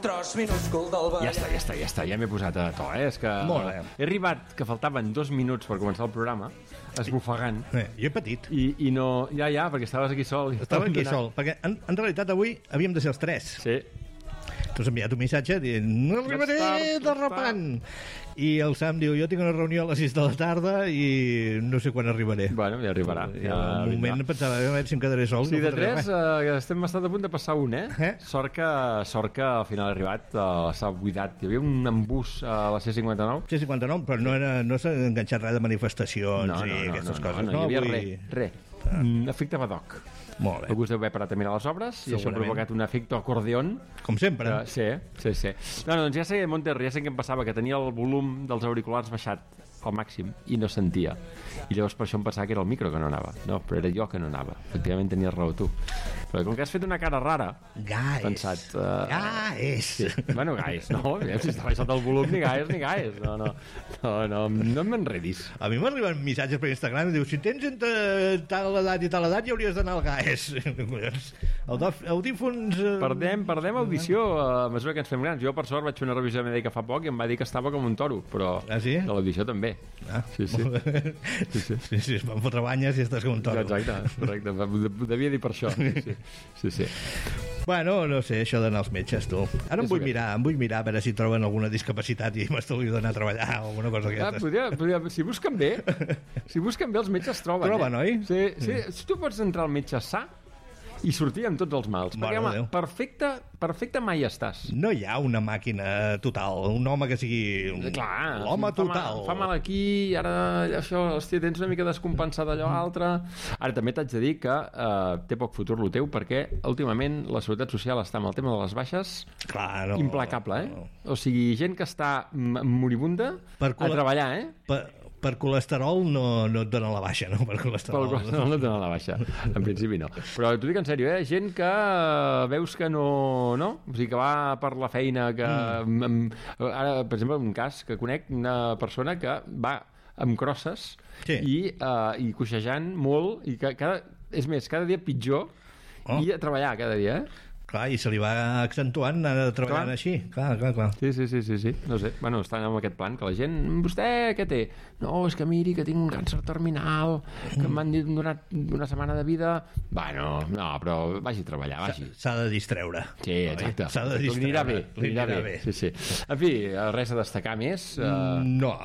tros minúscul del Vallès. Ja està, ja m'he posat a to, És que he arribat, que faltaven 2 minuts per començar el programa, esbufegant. Jo he patit. I no... Ja, perquè estaves aquí sol. Estava aquí sol, perquè en realitat avui havíem de ser els 3. Sí. Tu has enviat un missatge dient no arribaré derrapant, i el Sam diu jo tinc una reunió a les 6 de la tarda i no sé quan arribaré. Bueno, ja arribarà. Un moment pensava, a veure si em quedaré sol. Sí, de 3 estem bastant a punt de passar un, Sort que al final ha arribat, s'ha buidat. Hi havia un embús a la C59. C59, però no s'ha enganxat res de manifestacions i aquestes coses. No hi havia res. Efecte Badoc. Molt bé. Algú es deu haver parat a mirar les obres i això ha provocat un efecte acordeón. Com sempre. Sí. No, doncs ja sé, Monter, ja sé què em passava, que tenia el volum dels auriculars baixat al màxim i no sentia. I llavors per això em pensava que era el micro que no anava. No, però era jo que no anava. Efectivament tenies raó tu. Però com que has fet una cara rara, Gaes. Pensat... Gaes. Sí. Bueno, Gaes, no. Si està baixat el volum, ni Gaes. No m'enredis. A mi m'arriben missatges per Instagram i diu, si tens entre tal edat i tal edat ja hauries d'anar al Gaes. Audífons... Perdem audició a mesura que ens fem grans. Jo, per sort, vaig fer una revisió mèdica fa poc i em va dir que estava com un toro, però sí? de l'audició també. Sí. Es van fotre banyes i estàs com un toro. Exacte, correcte. Devia dir per això. Sí. Bueno, no sé, això d'anar als metges, tu. Ara em vull mirar a veure si troben alguna discapacitat i m'estalvio d'anar a treballar o alguna cosa d'aquestes. Podria, si busquen bé els metges troben. Troben, oi? Sí. Si tu pots entrar al metge sa i sortir amb tots els mals. Perquè, home, perfecte mai estàs. No hi ha una màquina total, un home que sigui... Clar, l'home total. Fa mal aquí, ara això, hòstia, tens una mica descompensat allò altre. Ara també t'haig de dir que té poc futur lo teu, perquè últimament la Seguretat Social està amb el tema de les baixes implacable, O sigui, gent que està moribunda a treballar, Per colesterol no et dona la baixa, no? Per colesterol no et dona la baixa, en principi no. Però t'ho dic en sèrio, gent que veus que no? O sigui, que va per la feina, que... Ara, per exemple, un cas que conec una persona que va amb crosses i coixejant molt, i que cada dia pitjor, i a treballar cada dia, Clar, i se li va accentuant anar treballant així. Clar. Sí. No sé, bueno, estan amb aquest plan que la gent, vostè què té? No, és que miri que tinc un càncer terminal, que m'han donat una setmana de vida. Bueno, no, però vagi a treballar, vagi. S'ha de distreure. Sí, exacte. S'ha de distreure. Li anirà bé. Sí. En fi, res a destacar més? No.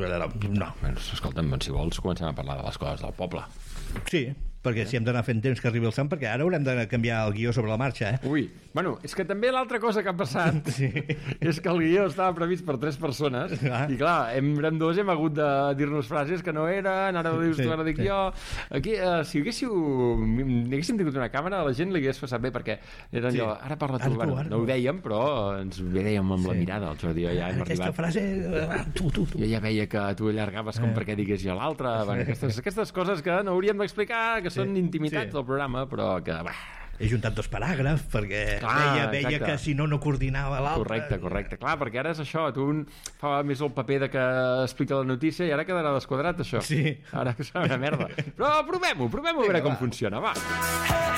Bueno, escolta'm, si vols comencem a parlar de les coses del poble. Sí, perquè si hem d'anar fent temps que arribi el Sant, perquè ara haurem de canviar el guió sobre la marxa, Ui, bueno, és que també l'altra cosa que ha passat és que el guió estava previst per 3 persones i clar, érem 2, hem hagut de dir-nos frases que no eren, ara ho dius tu, ara dic jo. Aquí, si haguéssim tingut una càmera, la gent li hagués passat bé, perquè era allò, ara parla tu, no ho dèiem, però ens ho dèiem amb la mirada, el Jordi, ja hem arribat. Aquesta frase, tu. Jo ja veia que tu allargaves com perquè digués jo l'altra, aquestes coses que no hauríem d'explicar, que són intimitats del programa, però que... He juntat 2 paràgrafs perquè veia que si no coordinava l'altre. Correcte. Clar, perquè ara és això, tu fa més el paper de que explica la notícia i ara quedarà desquadrat, això. Sí. Ara que serà una merda. Però provem-ho a veure com funciona, va.